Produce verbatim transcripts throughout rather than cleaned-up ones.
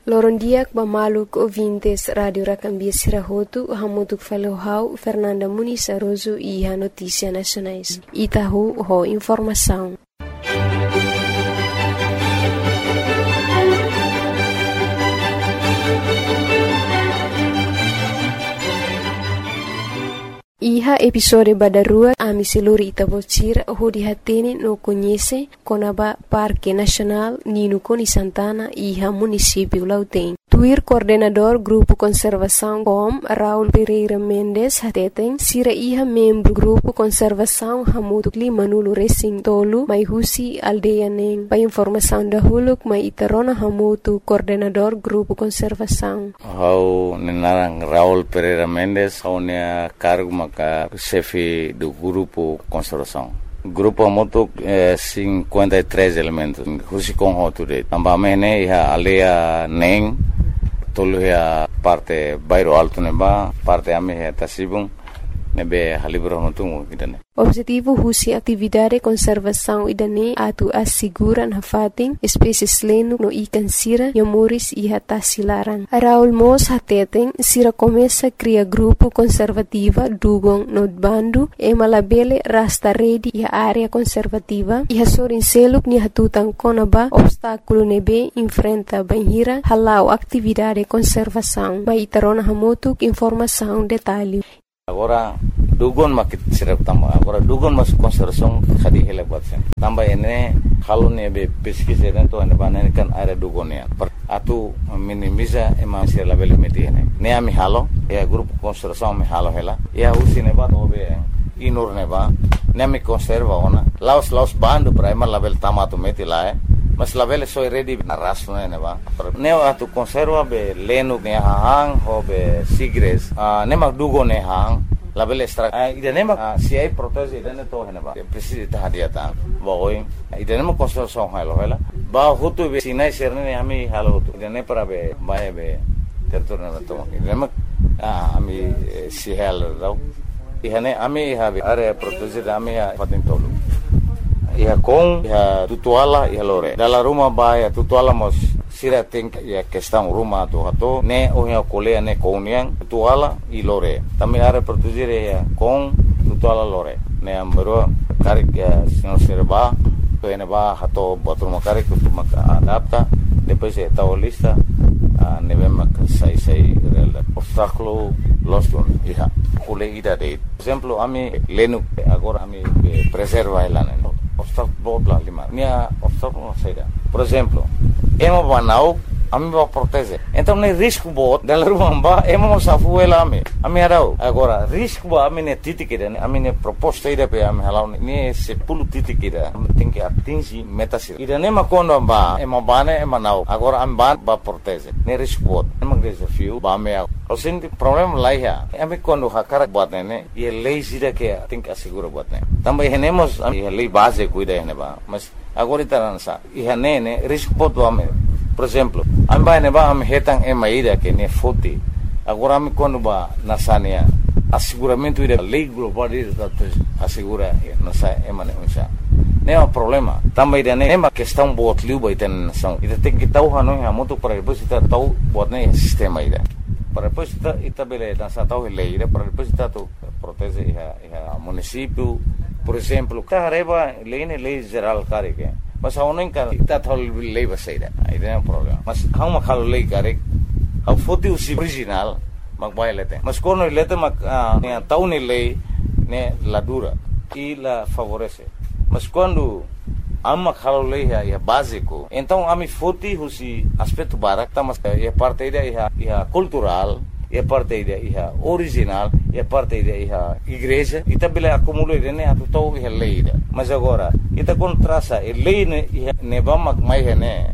Lorondiak bamaluk ouvintes Radio Racambia Sirahotu, hamutuk falohau Fernanda Muniz Aroso e a Notícia Nacionais. Itahu ho informação. Iha episode badarua ami seluri Itabocira ho dihatene no conhece Conaba Parque Nacional Nino Coni Santana iha município Lautém. Tuir coordenador Grupo Conservação C O M Raul Pereira Mendes hateten sira iha membro Grupo Conservação Hamutukli Manulu Racing Tolu mai husi aldeia neng. Pa informação da huluk mai itarona hamutu coordenador Grupo Conservação. Hau nenarang Raul Pereira Mendes hau nea cargo maka chefe do Grupo Conservação. Grupo moto eh, cinquenta e três elementos. Husi com hoture. Tambamene iha aldeia neng. Tolu ya parte bairro alto neba, parte ame ya tasibung nebe halibro hontungu kidane. Objetivo husi atividade conservação idane atu asiguran hafating espécies lenu no ikan sira yamuris iha tasilaran. Raul Mos hateten sira começa cria grupo conservativa dugong no bandu e malabele rasta redi iha área conservativa iha sorin seluk ni hatutan konaba obstáculo nebe enfrenta banhira halau atividade conservação. Mai tarona hamotuk informação detalhe. Agora dugon makit sirap tamba agora dugon mas conservação khadi hele batsen tamba ene halone be pesquisa dentro ene banane kan area dugonia atu minimiza ema sir label metine ne ami halo e grupo conservação me halo hela e usine ba obe inur ne ba ne mi conserva ona laos laos bando primer label tamato metila e mas label so ready na raso ne ba ne atu conserva be lenu ne hang ho be sigres ne mag dugo ne hang label extra idane ma si ai protese idane to hena ba precisa ta hadiata boy idane ma conservação halo hela ba hutu be sinai serne ami halo hutu idane para be bae be territorio na to idane ma ami si halo dau ihane ami have area protese ami patentolo iha com iha tutuala iha lore dalla rumah baia tutuala mos sira think ya questão rumah tu hato ne ohia kolea ne kouniang tutuala i lore tami are produzire ya com tutuala lore ne ambero karik ya sino serba to ene ba hato botur karik tu mak adapta depois e ta lista ne vem mak sai sai rel obstáculo los don iha kole ida de exemplo ami lenu agora ami preserva elane obstáculo bla lima minha obstáculo saída por exemplo emo banau ami ba protege então nem risco bot dela rumba emo safu ela ami ami arau agora risco ba ami ne titikira ami ne proposta ida pe ami halau ne se pulu titikira tem que atingir metas ida ne makondo ba emo bane emo nau agora am ban ba protege ne risco bot emo desafio ba me o senti problema lá ya ami quando hakara bot ne e lazy da que tem que assegurar bot ne também renemos a lei base cuida ne ba mas agora itaransa e ne risco bot ba me por exemplo amba ne ba am hetang e maida que ne foti agora me quando ba nasania asseguramento ida lei global ida assegura nasa e mane unsa ne o problema também ida ne ma questão bot liu ba iten nação ida tem que tau hanu ha moto para depois ita tau bot ne sistema ida para depois ita ita bele nasa tau lei ida para depois ita tu protege a município por exemplo carreba lei ne lei geral carike mas a unen kan ita thol lei basaida aí não é problema mas how ma khalo lei kare how foti usi original mag bailete mas quando lete mag ne tau ne lei ne la dura e la favorece mas quando amma khalo lei é básico então ami foti usi aspecto barak mas é parte da é cultural é parte da é original é parte da é igreja e também acumula né a total é lei mas agora ita contrasa e lei ne ne vamos mais né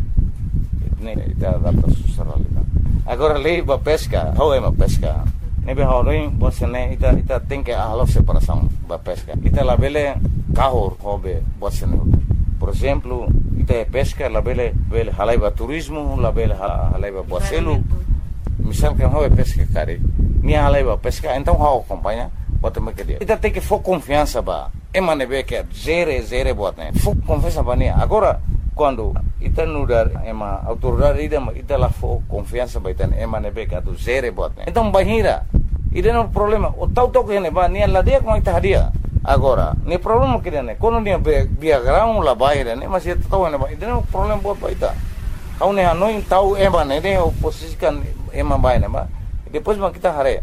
ne ita data socialidade agora lei ba pesca how é uma pesca ne be horin você né ita ita tem que a separação ba pesca ita la bele carro hobe você né por exemplo ita pesca la bele bele halaiba turismo la bele halaiba boacelo misal que hobe pesca cara ni halaiba pesca então how acompanha bota me que dia ita tem que for confiança ba emane be que zero zero bota né for confiança ba ne agora quando ita nudar ema autoridade ida ita la fo confiança baitan ema nebe ka tu zere bot então bahira ida no problema o tau tau que ne ba ni la dia com ita hadia agora ni problema que ne quando ni via grão la baira ne mas ita tau ne ba ida no problema bot baita kau ne hanoi tau ema ne de o posisikan ema baina ba depois ma kita hare.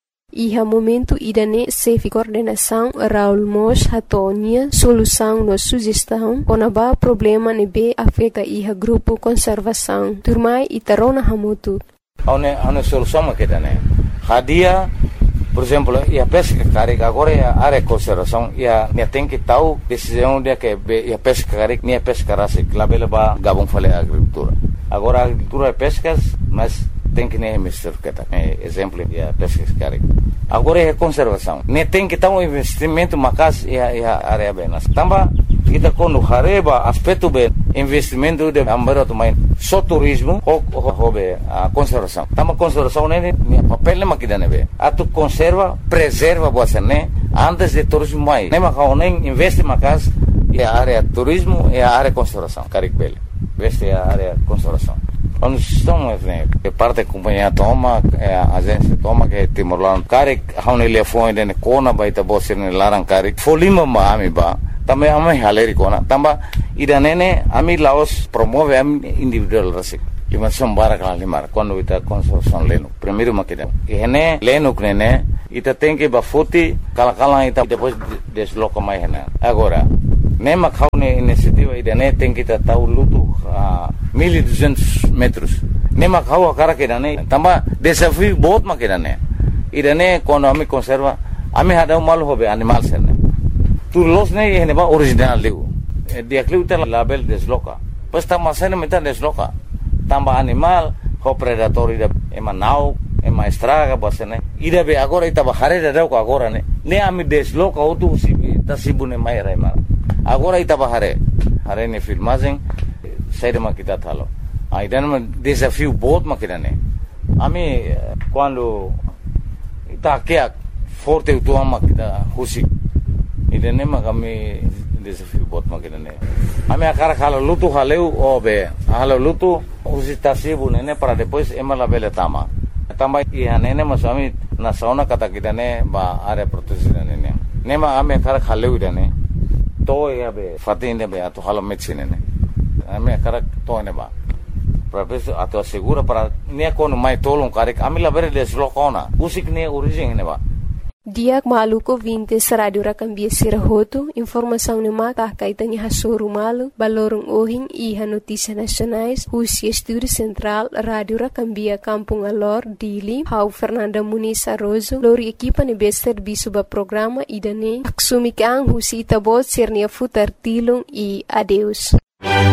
Iha momento idane sefi coordenação Raul Mos hatonia solução no sugestão onaba problema nebe afeta iha grupo conservação turmai itarona hamutu. Aune aune solução ma kita ne hadia por exemplo ia pesca carik agora ia área conservação ia ne tem que tal decisão de que ia pesca carik ne pesca rasik labela ba gabon fale agricultura agora agricultura é pescas mas tem que nem mister kita é exemplo ia pesca carik agora é conservação ne tem que tal investimento macas ia ia área benas tamba kita quando hareba aspecto be investimento de ambaro também só turismo ou hobe a conservação tamba conservação ne papel ne makida nebe atu conserva preserva você né antes de turismo mai ne makau nem investe macas e a área turismo e a área conservação carik bele investe a área conservação quando estão né que parte companhia toma a agência toma que Timor-Leste carik haune le foi de kona baita você ne larang carik folima ma ami ba também ami haleri kona tamba ida nene ami laos promove ami individual rasik lima sombara kala lima quando ita conservação leno primeiro makida ene leno knene ita tem que bafuti kala kala ita depois desloca mais hena agora nem macaune iniciativa ida ne tem que ita tau luto a mil e duzentos metros nem macau a cara que dane tamba desafio बहुत makida ne ida ne quando ami conserva ami hada mal hobe animal sene tu los ne ene ba original leu dia cliuta label desloca pues tamba sene meta desloca tamba animal ho predator ida ema nau ema estraga basene ida be agora ita bahare da ko agora ne ne ami desloca otu sibi tasibune mai rai mara agora ita bahare hare ne filmagem saída makita thalo aidan ma desafio बहुत makida ne ami quando ita kia forte tu ama kita husi ida ne ma kami desafio बहुत makida ne ami akara khala lutu haleu obe halo lutu usi tasibu nene para depois ema la bele tama tamba ia nene masami na sauna kata kita ne ba are protection nene nema ami akara khaleu ida ne to ia be fatine be ato halo medicine ne ami akara to ne ba professor ato segura para ne kono mai tolong karek ami la bere deslocona usik ne origem ne ba Diak maluko vintes radio rakambia sirahoto informação ne mata kaitani hasoru malu balorong ohing iha notícia nacionais Husi Estúdio Central Radio Rakambia Kampung Alor Dili Hau Fernanda Muniz Arrozo lori equipa ne bester bisuba programa idane aksumi kang Husi itabot sernia futar tilung e adeus